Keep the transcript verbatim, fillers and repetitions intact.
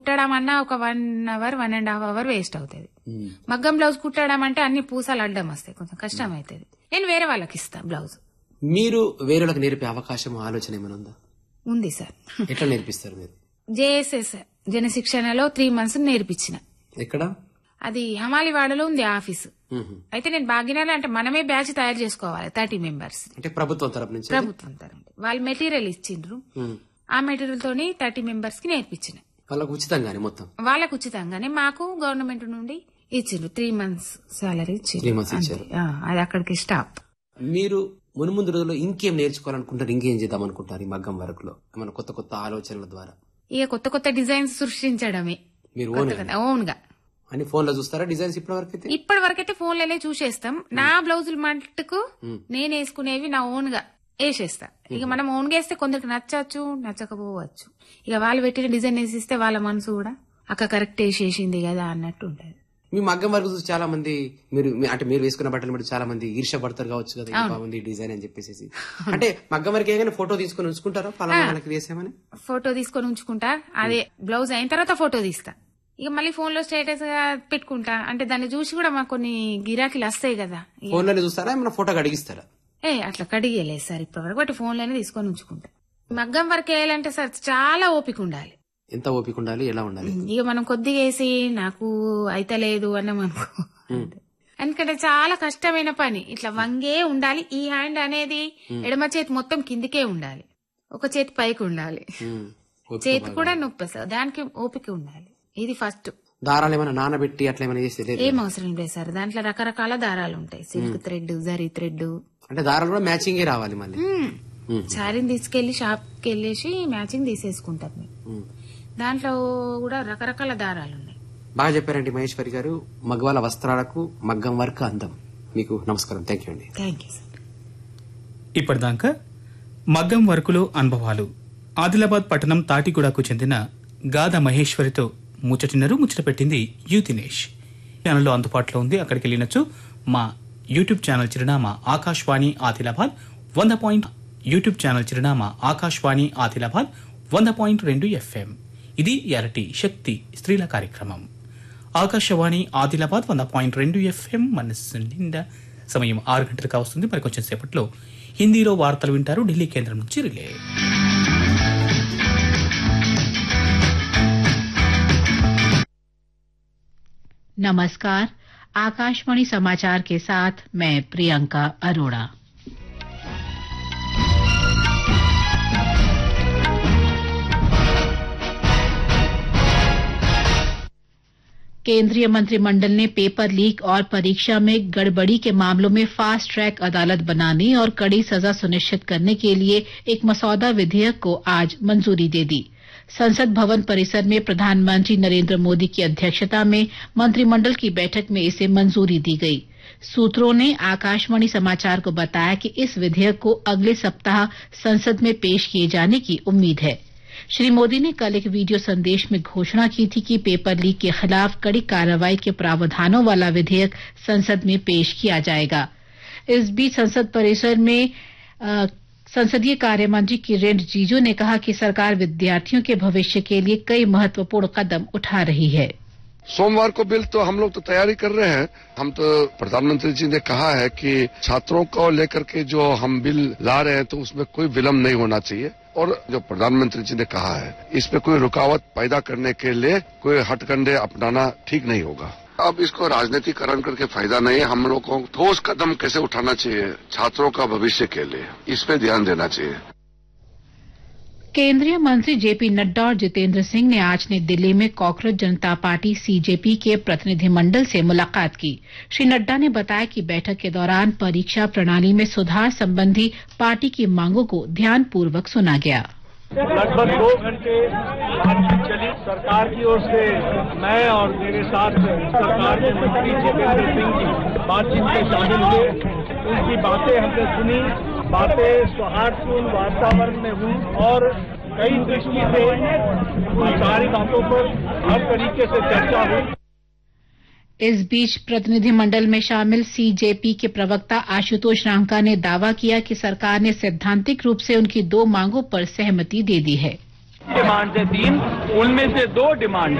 కుట్టడం అన్నా ఒక one hour one and half hour waste అవుతుంది. మగ్గం బ్లౌజ్ కుట్టడం అంటే అన్ని పూసలు అడ్డం వస్తాయి, కొంచెం కష్టం అవుతుంది. నేను వేరే వాళ్ళకి ఇస్తా బ్లౌజ్. మీరు వేరే వాళ్ళకి నేర్పే అవకాశం ఆలోచన ఏమైనా ఉందా? ఉంది సార్. ఎట్లా నేర్పిస్తారు మీరు? జేఎస్ఎస్ జన శిక్షణలో త్రీ మంత్స్ నేర్పించిన. ఎక్కడ? అది హమాలివాడలో ఉంది ఆఫీసు. అయితే నేను భాగ్యనగర్ అంటే మనమే బ్యాచ్ తయారు చేసుకోవాలి, థర్టీ మెంబర్స్. అంటే ప్రభుత్వం తరపు నుంచి? ప్రభుత్వం తరపు వాళ్ళు మెటీరియల్ ఇచ్చిండ్రు, ఆ మెటీరియల్ తోని థర్టీ మెంబర్స్ కి నేర్పించిన. వాళ్ళకు ఉచితంగానే మొత్తం? వాళ్ళకు ఉచితంగానే, మాకు గవర్నమెంట్ నుండి ఇచ్చిండ్రు త్రీ మంత్స్ సాలరీ ఇచ్చిండ్రు. అది అక్కడికి స్టాప్. మీరు మును ముందు రోజుల్లో ఇంకేం నేర్చుకోవాలనుకుంటారు, ఇంకేం చేద్దాం అనుకుంటారు ఈ మగ్గం వర్క్ లో? మన కొత్త కొత్త ఆలోచనల ద్వారా ఇక కొత్త కొత్త డిజైన్స్ సృష్టించడమే. మీరు ఓన్ గా అని ఫోన్ లో చూస్తారా డిజైన్స్? ఇప్పటి వరకు అయితే ఇప్పటి వరకైతే ఫోన్ లోనే చూసేస్తాం. నా బ్లౌజులు మట్టుకు నేను వేసుకునేవి నా ఓన్ గా వేసేస్తా. ఇక మనం ఓన్ గా వేస్తే కొందరికి నచ్చచ్చు, నచ్చకపోవచ్చు. ఇక వాళ్ళు పెట్టిన డిజైన్ వేసిస్తే వాళ్ళ మనసు కూడా అక్క కరెక్ట్ వేసేసింది కదా అన్నట్టు ఉంటది. మీ మగ్గం వరకు చూసి చాలా మంది మీరు అంటే మీరు వేసుకున్న బట్టలు బట్టి చాలా మంది ఈర్ష్య పడతారు కావచ్చు కదా, బాగుంది డిజైన్ అని చెప్పేసి. అంటే మగ్గం వరకు ఏమైనా ఫోటో తీసుకుని ఉంచుకుంటారా ఫలానా వాళ్ళకి వేసామని? ఫోటో తీసుకొని ఉంచుకుంటా, అదే బ్లౌజ్ అయిన తర్వాత ఫోటో తీస్తా. ఇక మళ్ళీ ఫోన్ లో స్టేటస్ గా పెట్టుకుంటా. అంటే దాన్ని చూసి కూడా మాకు కొన్ని గిరాకీలు వస్తాయి కదా. ఫోన్ లోనే చూస్తారా, ఏమైనా ఫోటో కడిగిస్తారా? ఏ అట్లా కడిగేలేదు సార్ ఇప్పటి వరకు, బట్టి ఫోన్ లోనే తీసుకొని ఉంచుకుంటా. మగ్గం వరకు వేయాలంటే సార్ చాలా ఓపిక ఉండాలి. ఎంత ఓపిక ఉండాలి, ఎలా ఉండాలి? ఇక మనం కొద్దిగా వేసి నాకు అయితే లేదు అన్నామనుకో, ఎందుకంటే చాలా కష్టమైన పని. ఇట్లా వంగే ఉండాలి. ఈ హ్యాండ్ అనేది ఎడమ చేతి మొత్తం కిందికే ఉండాలి, ఒక చేతి పైకి ఉండాలి, చేతి కూడా నొప్పి వస్తుంది. దానికి ఓపిక ఉండాలి. ఇది ఫస్ట్. దారాలు ఏమైనా నానబెట్టి అట్లా ఏమైనా చేస్తే? ఏం అవసరం లేదు సార్, దాంట్లో రకరకాల దారాలు ఉంటాయి. Silk thread, zari thread. అంటే దారాలు కూడా మ్యాచింగ్ రావాలి. మళ్ళీ శారీని తీసుకెళ్లి షాప్ కి వెళ్ళేసి మ్యాచింగ్ తీసేసుకుంటారు. దాంట్లో కూడా రకరకాల దారాలు ఉన్నాయి. బాగా చెప్పారండి మహేశ్వరి గారు. మగవాళ్ళ వస్త్రాలకు మగ్గం వర్క్ అందం. మీకు నమస్కారం. థ్యాంక్ యూ అండి. Thank you sir. ఇప్పటిదాకా మగ్గం వర్కులో అనుభవాలు ఆదిలాబాద్ పట్టణం తాటిగూడకు చెందిన గాథ మహేశ్వరితో ముచ్చటిన్నరు. ముచ్చట పెట్టింది యు దినేష్. ఛానల్లో అందుబాటులో ఉంది, అక్కడికి వెళ్ళినచ్చు. మా యూట్యూబ్ ఛానల్ చిరునామా ఆకాశవాణి ఆదిలాబాద్ వంద పాయింట్ యూట్యూబ్ ఛానల్ చిరునామా ఆకాశవాణి ఆదిలాబాద్ వంద పాయింట్ రెండు ఎఫ్ఎం. ఇది ఎరటి శక్తి స్త్రీల కార్యక్రమం. ఆకాశవాణి ఆదిలాబాద్ వంద పాయింట్ రెండు ఎఫ్ఎం మనస్సు నిండా. సమయం ఆరు గంటలకు వస్తుంది. మరి కొంచెం సేపట్లో హిందీలో వార్తలు వింటారు ఢిల్లీ కేంద్రం నుంచి రిలే. नमस्कार, आकाशवाणी समाचार के साथ मैं प्रियंका अरोड़ा। केंद्रीय मंत्रिमंडल ने पेपर लीक और परीक्षा में गड़बड़ी के मामलों में फास्ट ट्रैक अदालत बनाने और कड़ी सजा सुनिश्चित करने के लिए एक मसौदा विधेयक को आज मंजूरी दे दी। संसद भवन परिसर में प्रधानमंत्री नरेंद्र मोदी की अध्यक्षता में मंत्रिमंडल की बैठक में इसे मंजूरी दी गई। सूत्रों ने आकाशवाणी समाचार को बताया कि इस विधेयक को अगले सप्ताह संसद में पेश किए जाने की उम्मीद है। श्री मोदी ने कल एक वीडियो संदेश में घोषणा की थी कि पेपर लीक के खिलाफ कड़ी कार्रवाई के प्रावधानों वाला विधेयक संसद में पेश किया जाएगा। इस बीच संसद परिसर में आ, संसदीय कार्य मंत्री किरेन रिजिजू ने कहा कि सरकार विद्यार्थियों के भविष्य के लिए कई महत्वपूर्ण कदम उठा रही है। सोमवार को बिल तो हम लोग तो तैयारी कर रहे हैं। हम तो प्रधानमंत्री जी ने कहा है कि छात्रों को लेकर के जो हम बिल ला रहे हैं तो उसमें कोई विलम्ब नहीं होना चाहिए, और जो प्रधानमंत्री जी ने कहा है इसमें कोई रुकावट पैदा करने के लिए कोई हथकंडे अपनाना ठीक नहीं होगा। अब इसको राजनीतिकरण करके फायदा नहीं है। हम लोग को ठोस कदम कैसे उठाना चाहिए छात्रों का भविष्य के लिए, इस पे ध्यान देना चाहिए। केंद्रीय मंत्री जेपी नड्डा और जितेंद्र सिंह ने आज नई दिल्ली में कॉकरोच जनता पार्टी सीजेपी के प्रतिनिधिमंडल से मुलाकात की। श्री नड्डा ने बताया कि बैठक के दौरान परीक्षा प्रणाली में सुधार संबंधी पार्टी की मांगों को ध्यानपूर्वक सुना गया। लगभग दो घंटे बातचीत चली। सरकार की ओर से मैं और मेरे साथ सरकार के मंत्री जितेंद्र सिंह जी बातचीत में शामिल हुए। उनकी बातें हमने सुनी, बातें सौहार्दपूर्ण वातावरण में हुई और कई दृष्टि से सारी बातों पर हर तरीके से चर्चा हुई। इस बीच प्रतिनिधिमंडल में शामिल सीजेपी के प्रवक्ता आशुतोष रांका ने दावा किया कि सरकार ने सैद्धांतिक रूप से उनकी दो मांगों पर सहमति दे दी है। डिमांड है तीन, उनमें से दो डिमांड